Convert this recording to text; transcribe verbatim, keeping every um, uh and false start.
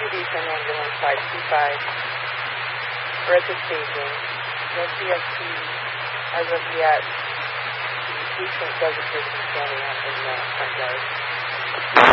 Descend Ambulance five two five. We're at the staging. No C S T as of yet. The patient does appear to be standing up in the front yard.